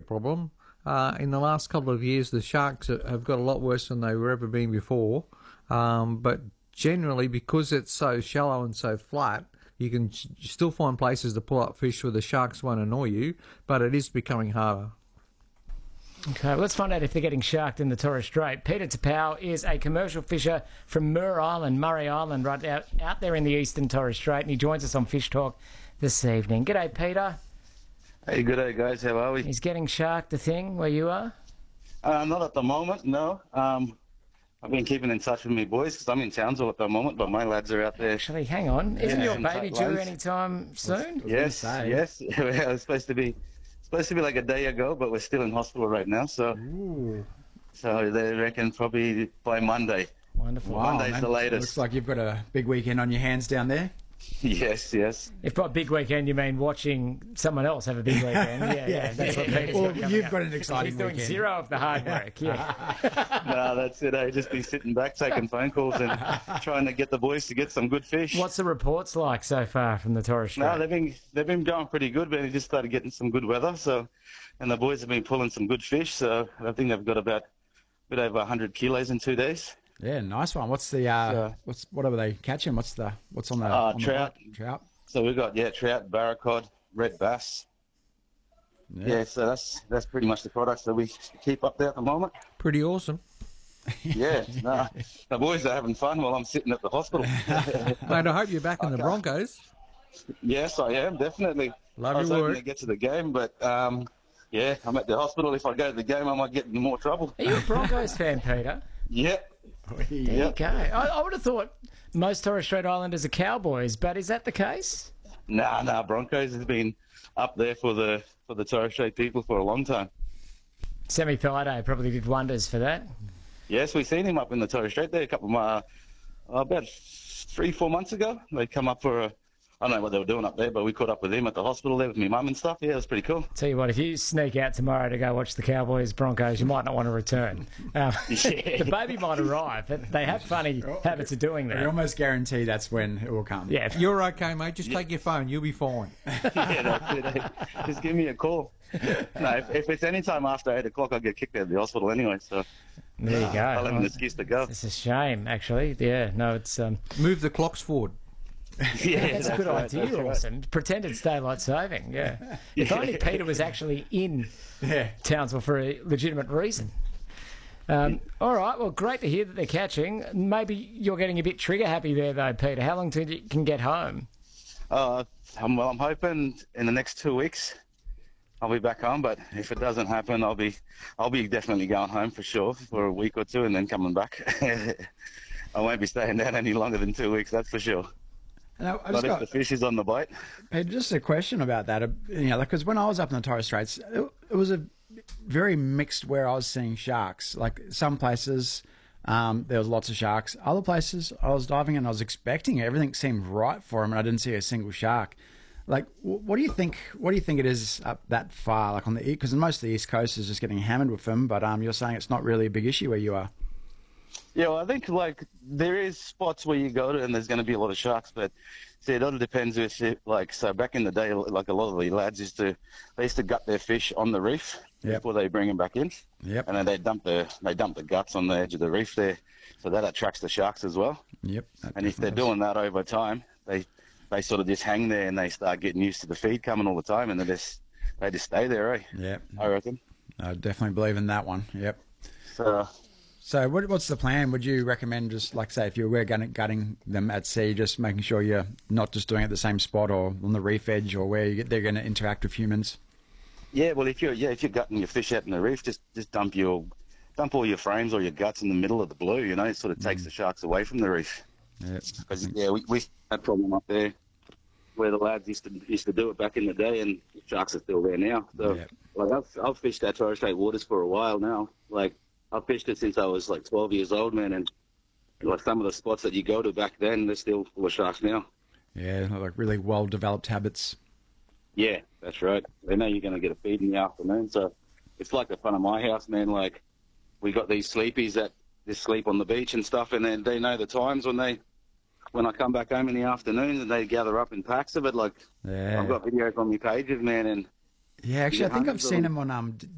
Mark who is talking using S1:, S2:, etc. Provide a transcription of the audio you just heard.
S1: problem. In the last couple of years, the sharks have got a lot worse than they were ever been before. But generally, because it's so shallow and so flat, you can still find places to pull up fish where the sharks won't annoy you, but it is becoming harder.
S2: Okay, well, let's find out if they're getting sharked in the Torres Strait. Peter Tapau is a commercial fisher from Murray Island, right out there in the eastern Torres Strait, and he joins us on Fish Talk this evening. G'day, Peter.
S3: Hey, good day, guys. How are we?
S2: Is getting sharked a thing where you are?
S3: Not at the moment, no. I've been keeping in touch with my boys because I'm in Townsville at the moment, but my lads are out there.
S2: Actually, hang on. Isn't your baby due
S3: lads.
S2: anytime soon?
S3: Yes. It was supposed to be like a day ago, but we're still in hospital right now. So they reckon probably by Monday.
S2: Wonderful.
S4: Wow,
S3: Monday's
S4: man.
S3: the latest.
S4: Looks like you've got a big weekend on your hands down there.
S3: Yes.
S2: If by big weekend you mean watching someone else have a big weekend, yeah, that's what Peter's
S4: Well,
S2: got coming
S4: you've
S2: up.
S4: got an exciting
S2: He's doing
S4: weekend.
S2: zero of the hard work, yeah.
S3: No, that's it. I just be sitting back taking phone calls and trying to get the boys to get some good fish.
S2: What's the reports like so far from the Torres Strait?
S3: No, they've been going pretty good, but they just started getting some good weather. So, and the boys have been pulling some good fish. So I think they've got about a bit over 100 kilos in 2 days.
S4: Yeah, nice one. What's the what are they catching? What's on the
S3: trout.
S4: The trout.
S3: So we've got trout, barracuda, red bass. Yeah, so that's pretty much the products that we keep up there at the moment.
S1: Pretty awesome.
S3: Yeah, no, the boys are having fun while I'm sitting at the hospital.
S1: Mate, I hope you're back in the Broncos.
S3: Yes, I am, definitely.
S1: Love
S3: I was
S1: your
S3: hoping
S1: work.
S3: to get to the game, but I'm at the hospital. If I go to the game, I might get in more trouble.
S2: Are you a Broncos fan, Peter?
S3: Yep.
S2: Okay. I would have thought most Torres Strait Islanders are Cowboys, but is that the case?
S3: Nah, Broncos has been up there for the Torres Strait people for a long time.
S2: Semi Thaiday probably did wonders for that.
S3: Yes, we seen him up in the Torres Strait there a couple of about 3-4 months ago. They come up for I don't know what they were doing up there, but we caught up with him at the hospital there with my mum and stuff. Yeah, it was pretty cool.
S2: Tell you what, if you sneak out tomorrow to go watch the Cowboys Broncos, you might not want to return. The baby might arrive, but they have funny habits of doing that.
S4: I almost guarantee that's when it will come.
S2: Yeah,
S1: You're okay, mate. Just take your phone. You'll be fine.
S3: Yeah, that's it. Just give me a call. No, if it's any time after 8 o'clock, I'll get kicked out of the hospital anyway. So
S2: there you go.
S3: I'll have an excuse to go.
S2: It's a shame, actually. Yeah, no, it's
S1: Move the clocks forward.
S3: Yeah,
S2: that's a good
S3: right,
S2: idea,
S3: that's right.
S2: Awesome. Pretended daylight saving, yeah. If only Peter was actually in Townsville for a legitimate reason. All right, well, great to hear that they're catching. Maybe you're getting a bit trigger happy there, though, Peter. How long till you can get home?
S3: I'm hoping in the next 2 weeks I'll be back home. But if it doesn't happen, I'll be definitely going home for sure for a week or two and then coming back. I won't be staying down any longer than 2 weeks, that's for sure.
S4: Now,
S3: But if the fish is on the bite.
S4: Hey, just a question about that. Because when I was up in the Torres Straits, it was a very mixed where I was seeing sharks. Like some places, there was lots of sharks. Other places, I was diving and I was expecting it. Everything seemed right for them, and I didn't see a single shark. Like, what do you think? What do you think it is up that far? Like on the because most of the East Coast is just getting hammered with them. But you're saying it's not really a big issue where you are.
S3: Yeah, well, I think there is spots where you go to and there's going to be a lot of sharks, but see, it all depends if so back in the day, like a lot of the lads used to gut their fish on the reef before they bring them back in.
S4: Yep.
S3: And then they dump the guts on the edge of the reef there, so that attracts the sharks as well.
S4: Yep.
S3: And if they're doing that over time, they sort of just hang there and they start getting used to the feed coming all the time, and they just stay there, eh?
S4: Yep.
S3: I reckon.
S4: I definitely believe in that one. Yep.
S3: So
S4: what's the plan? Would you recommend just like say if you were gutting them at sea, just making sure you're not just doing it at the same spot or on the reef edge or where they're going to interact with humans?
S3: Yeah, well, if you're gutting your fish out in the reef, just dump all your frames or your guts in the middle of the blue. You know, it sort of takes the sharks away from the reef. Because we had a problem up there where the lads used to do it back in the day, and the sharks are still there now. So like I've fished that Torres Strait waters for a while now. Like I've fished it since I was like 12 years old, man, and like some of the spots that you go to back then, they're still full of sharks now.
S4: Yeah, like really well-developed habits.
S3: Yeah, that's right. They know you're going to get a feed in the afternoon, so it's like the fun of my house, man. Like we got these sleepies that just sleep on the beach and stuff, and then they know the times when I come back home in the afternoon, and they gather up in packs of it. Like I've got videos on my pages, man, and
S4: yeah, actually, I think I've seen them on